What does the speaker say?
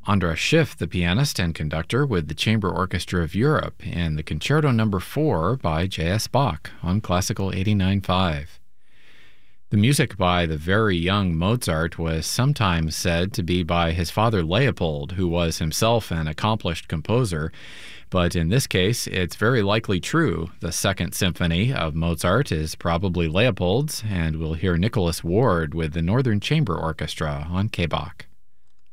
Andras Schiff, the pianist and conductor with the Chamber Orchestra of Europe, in the Concerto No. 4 by J.S. Bach on Classical 89.5. The music by the very young Mozart was sometimes said to be by his father Leopold, who was himself an accomplished composer, but in this case it's very likely true. The Second Symphony of Mozart is probably Leopold's, and we'll hear Nicholas Ward with the Northern Chamber Orchestra on KBach.